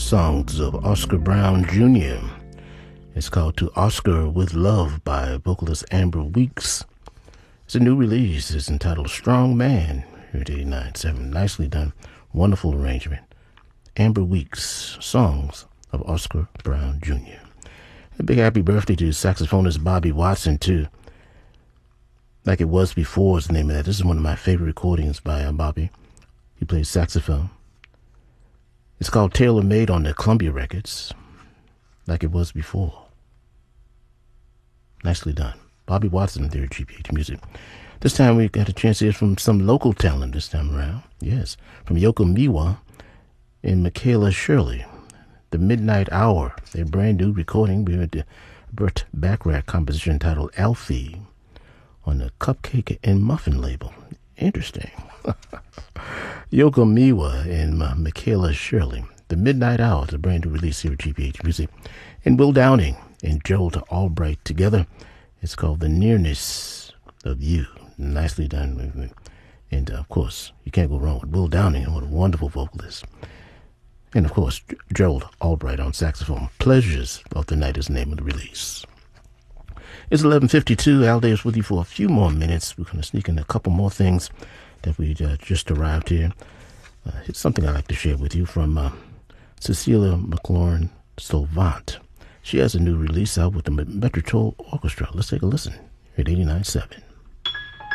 songs of Oscar Brown Jr. It's called To Oscar With Love by vocalist Amber Weeks. It's a new release. It's entitled Strong Man. Here at 89.7. Nicely done. Wonderful arrangement. Amber Weeks, songs of Oscar Brown Jr. A big happy birthday to saxophonist Bobby Watson, too. Like It Was Before is the name of that. This is one of my favorite recordings by Bobby. He plays saxophone. It's called Tailor Made on the Columbia Records. Like It Was Before. Nicely done. Bobby Watson there at GPH Music. This time we got a chance to hear from some local talent this time around. Yes, from Yoko Miwa and Michaela Shirley. The Midnight Hour, their brand new recording. We heard the Burt Bacharach composition titled Alfie on the Cupcake and Muffin label. Interesting. Yoko Miwa and Michaela Shirley. The Midnight Hour is a brand new release here at GPH Music. And Will Downing and Gerald Albright together. It's called The Nearness of You. Nicely done. And of course, you can't go wrong with Will Downing. What a wonderful vocalist. And of course, Gerald Albright on saxophone. Pleasures of the Night is the name of the release. It's 11:52. Al Davis with you for a few more minutes. We're going to sneak in a couple more things that we just arrived here. It's something I'd like to share with you from Cecilia McLaurin Solvant. She has a new release out with the Metro Orchestra. Let's take a listen here at 89.7.